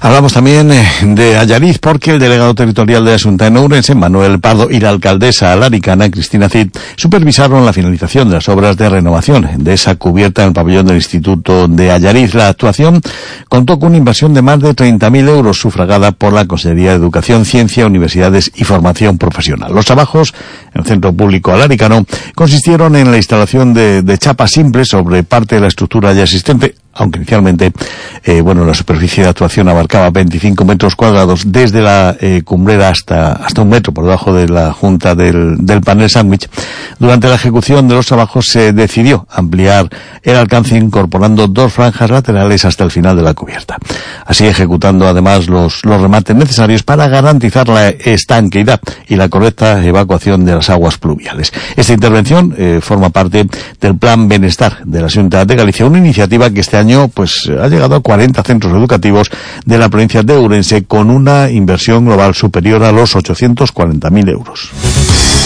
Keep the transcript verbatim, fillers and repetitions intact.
Hablamos también de Allariz, porque el delegado territorial de Asunta en Ourense, Manuel Pardo, y la alcaldesa alaricana, Cristina Cid, supervisaron la finalización de las obras de renovación de esa cubierta en el pabellón del Instituto de Allariz. La actuación contó con una inversión de más de treinta mil euros sufragada por la Consejería de Educación, Ciencia, Universidades y Formación Profesional. Los trabajos en el Centro Público Alaricano consistieron en la instalación de, de chapas simples sobre parte de la estructura ya existente, aunque inicialmente, eh, bueno, la superficie de actuación abarcaba veinticinco metros cuadrados, desde la eh, cumbrera hasta hasta un metro por debajo de la junta del, del panel sándwich. Durante la ejecución de los trabajos se decidió ampliar el alcance incorporando dos franjas laterales hasta el final de la cubierta, así ejecutando además los, los remates necesarios para garantizar la estanqueidad y la correcta evacuación de las aguas pluviales. Esta intervención eh, forma parte del Plan Benestar de la Xunta de Galicia, una iniciativa que este año pues ha llegado a cuarenta centros educativos de la provincia de Ourense, con una inversión global superior a los ochocientos cuarenta mil euros.